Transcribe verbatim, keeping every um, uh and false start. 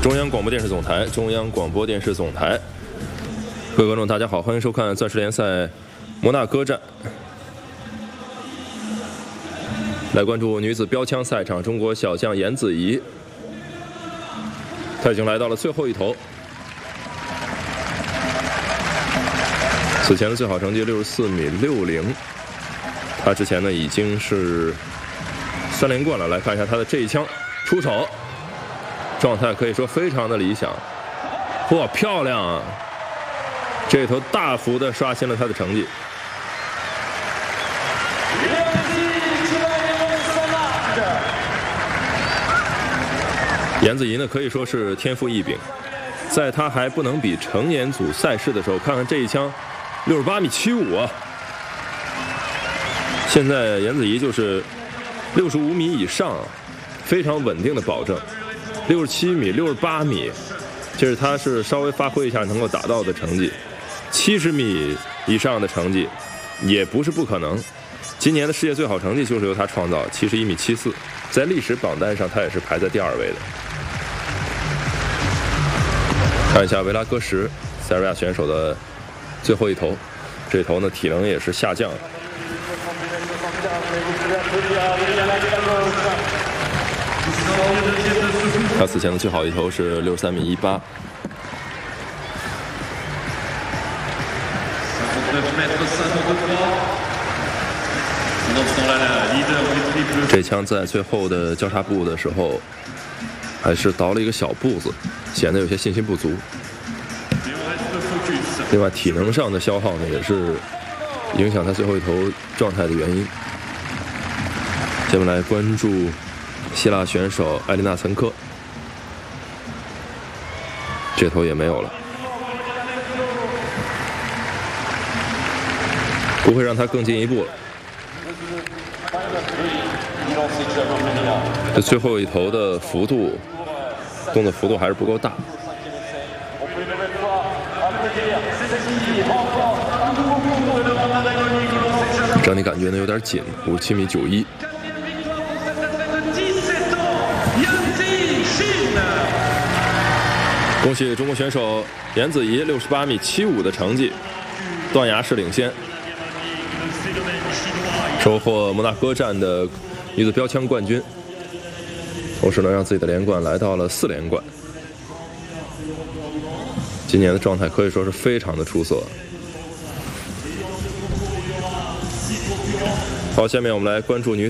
中央广播电视总台，中央广播电视总台，各位观众，大家好，欢迎收看钻石联赛摩纳哥站。来关注女子标枪赛场，中国小将颜子怡，她已经来到了最后一头。此前的最好成绩六十四米六零，她之前呢已经是三连冠了。来看一下她的这一枪出手。 状态可以说非常的理想，嚯，漂亮啊！这头大幅的刷新了他的成绩。颜子怡呢可以说是天赋异禀，在他还不能比成年组赛事的时候，看看这一枪，六十八米七五啊！现在颜子怡就是六十五米以上，非常稳定的保证。 六十七米、六十八米，这是他是稍微发挥一下能够达到的成绩。七十米以上的成绩也不是不可能。今年的世界最好成绩就是由他创造，七十一米七四，在历史榜单上他也是排在第二位的。看一下维拉戈什，塞尔维亚选手的最后一头，这头呢体能也是下降。 他此前的最好一头是六十三米一八。这枪在最后的交叉步的时候，还是倒了一个小步子，显得有些信心不足。另外，体能上的消耗呢，也是影响他最后一头状态的原因。下面来关注。 希腊选手艾丽娜·岑科，这头也没有了，不会让他更进一步了。这最后一头的幅度，动的幅度还是不够大。整体感觉呢有点紧，五十七米九一。 恭喜中国选手颜子怡六十八米七五的成绩，断崖式领先，收获摩纳哥站的女子标枪冠军，同时呢让自己的连冠来到了四连冠。今年的状态可以说是非常的出色。好，下面我们来关注女。